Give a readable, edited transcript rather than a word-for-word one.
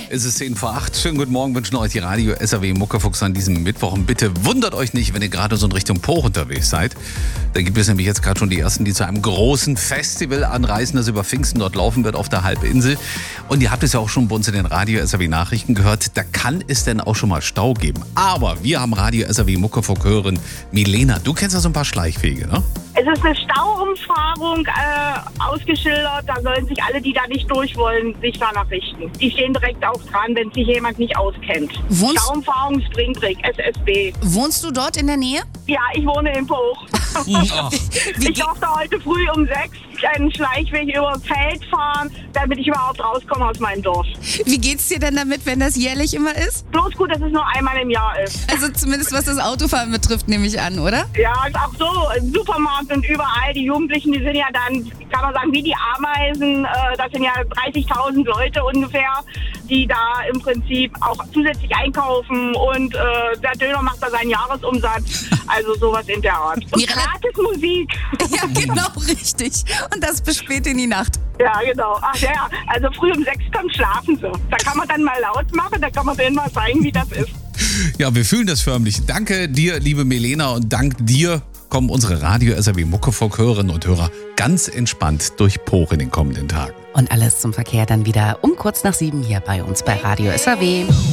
Es ist 10 vor 8. Schönen guten Morgen, wünschen euch die Radio SAW Muckefuchs an diesem Mittwoch. Und bitte wundert euch nicht, wenn ihr gerade so in Richtung Poch unterwegs seid. Da gibt es nämlich jetzt gerade schon die ersten, die zu einem großen Festival anreisen, das über Pfingsten dort laufen wird auf der Halbinsel. Und ihr habt es ja auch schon bei uns in den Radio SAW Nachrichten gehört, da kann es denn auch schon mal Stau geben. Aber wir haben Radio SAW Muckefuck-Hörerin Milena. Du kennst ja so ein paar Schleichwege, ne? Es ist eine Stauumfahrung ausgeschildert. Da sollen sich alle, die da nicht durch wollen, sich danach richten. Die stehen direkt auch dran, wenn sich jemand nicht auskennt. Stauumfahrung Springbrick, SSB. Wohnst du dort in der Nähe? Ja, ich wohne in Poch. Ich durfte heute früh um 6 einen Schleichweg über das Feld fahren, damit ich überhaupt rauskomme aus meinem Dorf. Wie geht's dir denn damit, wenn das jährlich immer ist? Bloß gut, dass es nur einmal im Jahr ist. Also zumindest was das Autofahren betrifft, nehme ich an, oder? Ja, auch so im Supermarkt und überall. Die Jugendlichen, die sind ja dann, kann man sagen, wie die Ameisen. Das sind ja 30.000 Leute ungefähr, die da im Prinzip auch zusätzlich einkaufen. Und der Döner macht da seinen Jahresumsatz. Also sowas in der Art. Und gratis Musik. Ja, genau, richtig. Und das bis spät in die Nacht. Ja, genau. Ach ja, also früh um 6 kommt schlafen so. Da kann man dann mal laut machen, da kann man denen mal zeigen, wie das ist. Ja, wir fühlen das förmlich. Danke dir, liebe Milena, und dank dir kommen unsere Radio SAW Muckefuck-Hörerinnen und Hörer ganz entspannt durch Poch in den kommenden Tagen. Und alles zum Verkehr dann wieder um kurz nach 7 hier bei uns bei Radio SAW.